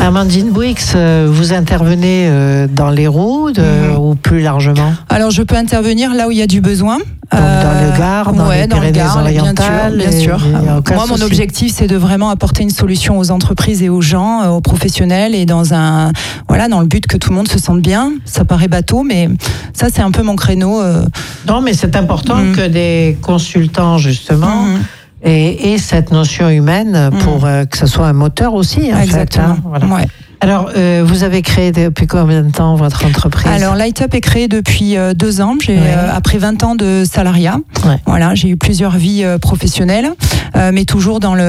Amandine Bouix, vous intervenez dans l'Hérault ou plus largement? Alors, je peux intervenir là où il y a du besoin. Donc dans le Gard, dans les Pyrénées-Orientales, bien sûr. Moi, mon objectif, c'est de vraiment apporter une solution aux entreprises et aux gens, aux professionnels, et dans le but que tout le monde se sente bien. Ça paraît bateau, mais ça, c'est un peu mon créneau. Non, mais c'est important que des consultants, justement, aient cette notion humaine pour que ce soit un moteur aussi, en Exactement. fait. Voilà. Ouais. Alors, vous avez créé depuis combien de temps votre entreprise? Alors, Light Up est créé depuis 2 ans. Après 20 ans de salariat. Ouais. Voilà, j'ai eu plusieurs vies professionnelles, mais toujours dans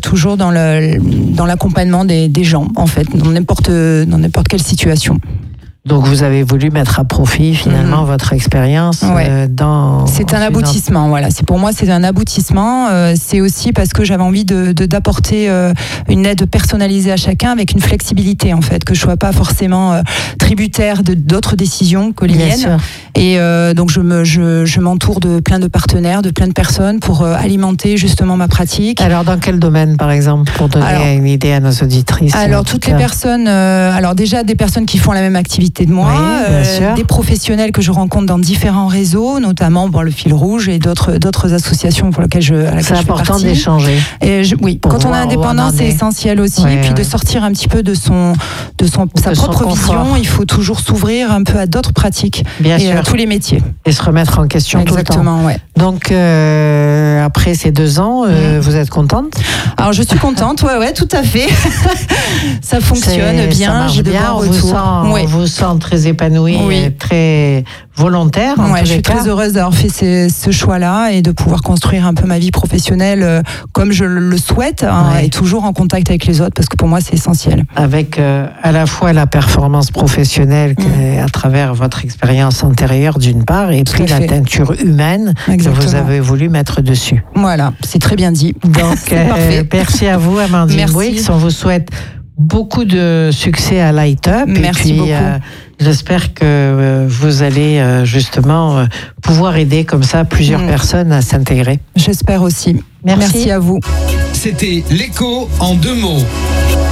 l'accompagnement des gens, en fait, dans n'importe quelle situation. Donc vous avez voulu mettre à profit finalement votre expérience dans... C'est un aboutissement, voilà. Pour moi, c'est un aboutissement. C'est aussi parce que j'avais envie d'apporter une aide personnalisée à chacun avec une flexibilité, en fait, que je ne sois pas forcément tributaire d'autres décisions que les miennes. Et donc je m'entoure de plein de partenaires, de plein de personnes pour alimenter justement ma pratique. Alors dans quel domaine, par exemple, pour donner une idée à nos auditrices? Alors toutes les personnes, déjà des personnes qui font la même activité de moi, des professionnels que je rencontre dans différents réseaux, notamment le Fil Rouge et d'autres associations pour lesquelles je fais partie. C'est important d'échanger. Oui, quand on est indépendant, c'est essentiel aussi. Et puis de sortir un petit peu de sa propre vision, il faut toujours s'ouvrir un peu à d'autres pratiques et à tous les métiers. Et se remettre en question tout le temps. Exactement, ouais. Donc après ces 2 ans, vous êtes contente? Alors je suis contente, ouais, tout à fait. Ça fonctionne bien, j'ai de bons retours. On vous sent très épanouie, très volontaire. Je suis très heureuse d'avoir fait ce choix-là et de pouvoir construire un peu ma vie professionnelle comme je le souhaite, et toujours en contact avec les autres, parce que pour moi c'est essentiel. Avec à la fois la performance professionnelle à travers votre expérience antérieure d'une part, et puis la teinture humaine que vous avez voulu mettre dessus. Voilà, c'est très bien dit. Donc merci à vous, Amandine Bouix. On vous souhaite beaucoup de succès à Light Up. Merci beaucoup. J'espère que vous allez justement pouvoir aider comme ça plusieurs personnes à s'intégrer. J'espère aussi. Merci à vous. C'était l'écho en 2 mots.